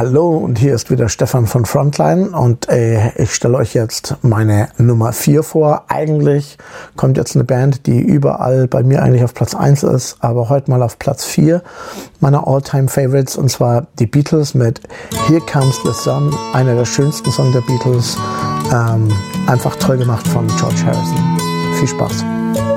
Hallo, und hier ist wieder Stefan von Frontline und ich stelle euch jetzt meine Nummer 4 vor. Eigentlich kommt jetzt eine Band, die überall bei mir eigentlich auf Platz 1 ist, aber heute mal auf Platz 4 meiner All-Time-Favorites, und zwar die Beatles mit Here Comes the Sun, einer der schönsten Songs der Beatles. Einfach toll gemacht von George Harrison. Viel Spaß.